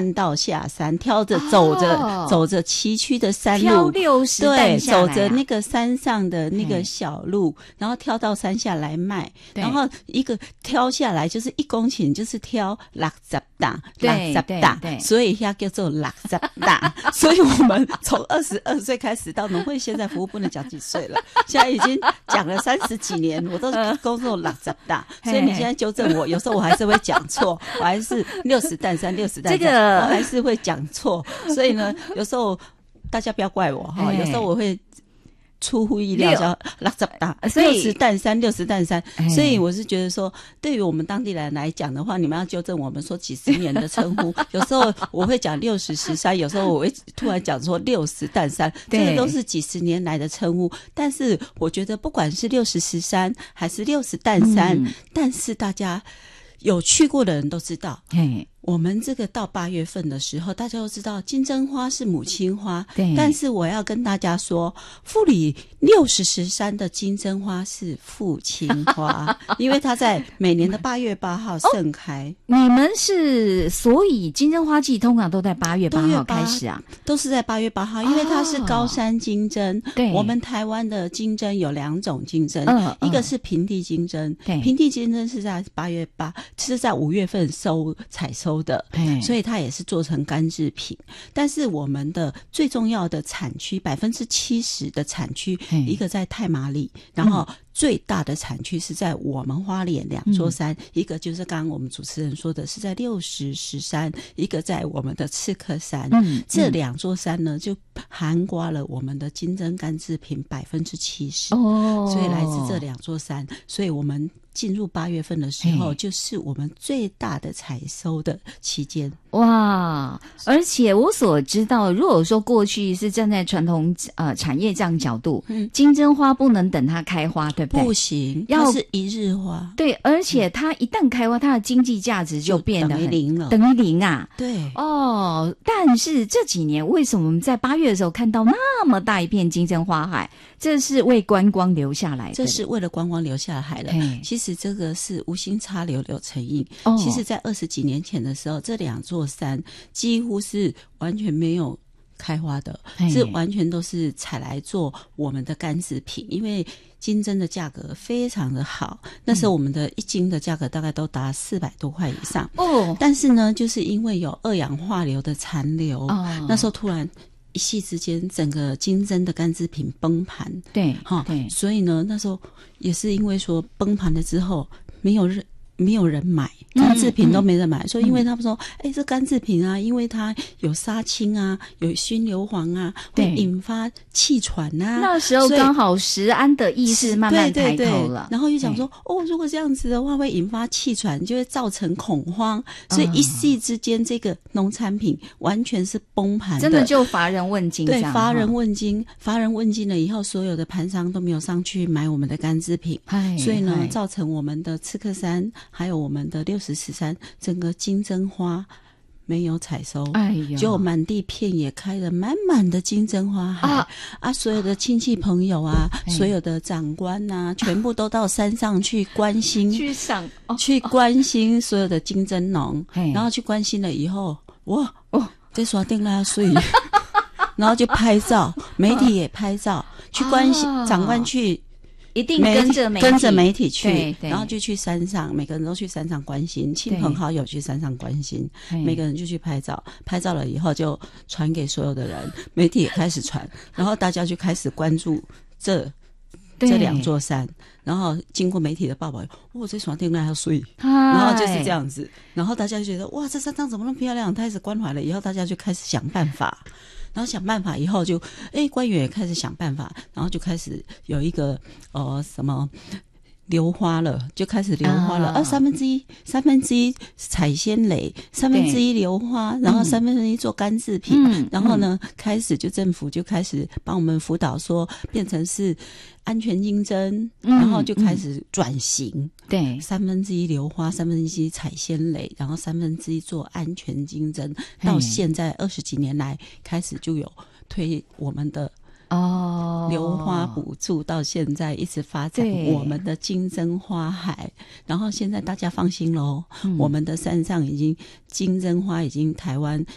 上道下山，走着崎岖的山路， 挑60担对， 下来走着那个山上的那个小路，然后挑到山下来卖，然后一个挑下来就是1公顷，就是挑60担，60担，所以它叫做60担。所以我们从22岁开始到农会，现在服务不能讲几岁了，现在已经讲了30几年，我都工作60担，所以你现在纠正我，有时候我还是会讲错，我还是60担3，这个我还是会讲错，所以呢，有时候大家不要怪我哈，有时候我会出乎意料叫60担，60担3，所以我是觉得说，对于我们当地人来讲的话，你们要纠正我们说几十年的称呼，有时候我会讲60、13，有时候我会突然讲说60担3，这个都是几十年来的称呼。但是我觉得不管是60、13还是60担3，但是大家有去过的人都知道，我们这个到8月份的时候，大家都知道金针花是母亲花，对。但是我要跟大家说，富里60、13的金针花是父亲花，因为它在每年的8月8号盛开。 你们是所以金针花季通常都在8月8号开始啊？ 都是在8月8号，因为它是高山金针。对，我们台湾的金针有2种金针，一个是平地金针，平地金针是在8月8，是在5月份采收的，所以它也是做成干制品。但是我们的最重要的产区70%的产区，一个在太麻里，然后最大的产区是在我们花莲2座山，一个就是刚刚我们主持人说的是在60、13，一个在我们的赤科山。这2座山呢，就涵盖了我们的金针干制品70%，所以来自这2座山，所以我们进入8月份的时候，就是我们最大的采收的期间。 哇！而且我所知道，如果说过去是站在传统产业这样角度，金针花不能等它开花，对不对？ 不行，它是一日花。 对，而且它一旦开花，它的经济价值就变得等于零了， 等于零啊！ 对， 但是这几年为什么我们在8月的时候看到那么大一片金针花海？这是为观光留下来的， 这是为了观光留下来的。其实这个是无心插柳柳成荫。其实在20几年前的时候，这2座山几乎是完全没有开花的，是完全都是采来做我们的干制品，因为金针的价格非常的好，那时候我们的1斤的价格大概都达400多块以上。但是呢，就是因为有2氧化硫的残留，那时候突然一夕之间，整个金针的干制品崩盘。对，所以呢，那时候也是因为说崩盘了之后，没有人买，干制品都没人买，所以因为他们说，这干制品啊，因为它有杀青啊，有熏硫磺啊，会引发气喘啊。 那时候刚好食安的意识慢慢抬头了， 然后就想说，如果这样子的话，会引发气喘，就会造成恐慌，所以一夕之间，这个农产品完全是崩盘的， 真的就乏人问津。 对，乏人问津了以后，所有的盘商都没有上去买我们的干制品，所以呢，造成我们的赤科山还有我们的60、13整个金针花没有采收，就满地片也开了满满的金针花海所有的亲戚朋友啊，所有的长官啊，全部都到山上去关心，去关心所有的金针农，然后去关心了以后，这耍定啦水，然后就拍照，媒体也拍照，去关心长官去。 一定跟着媒体去，然后就去山上，每个人都去山上关心，亲朋好友去山上关心，每个人就去拍照，拍照了以后就传给所有的人，媒体也开始传，然后大家就开始关注这2座山，然后经过媒体的报道，这爽天还要睡，然后就是这样子，然后大家就觉得这山上怎么那么漂亮，开始关怀了以后，大家就开始想办法。然后想办法以后就官员也开始想办法，然后就开始有一个什么流花了，就开始流花了1/3采鲜蕾，1/3流花，然后1/3做干制品，然后呢开始就政府就开始帮我们辅导说变成是安全金针，然后就开始转型，对，1/3流花，1/3采鲜蕾，然后1/3做安全金针，到现在20几年来开始就有推我们的流花补助，到现在一直发展我们的金针花海，然后现在大家放心咯，我们的山上已经金针花已经台湾